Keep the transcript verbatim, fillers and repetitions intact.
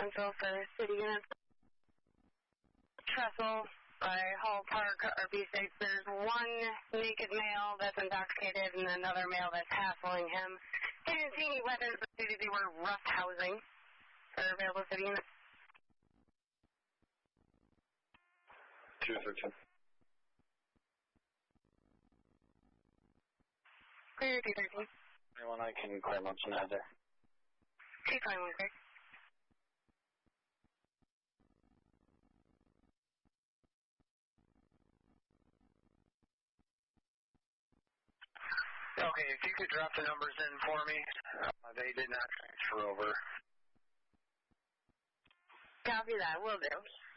Central for city units. Trestle by Hall Park, R B six. There's one naked male that's intoxicated and another male that's hassling him. He didn't see any weapons, but maybe they were rough housing for available city units. two thirteen. Clear, two thirteen. Anyone I can clear Munson out there. two twenty-one, clear. Okay, if you could drop the numbers in for me. Uh, they did not transfer over. Copy that, will do.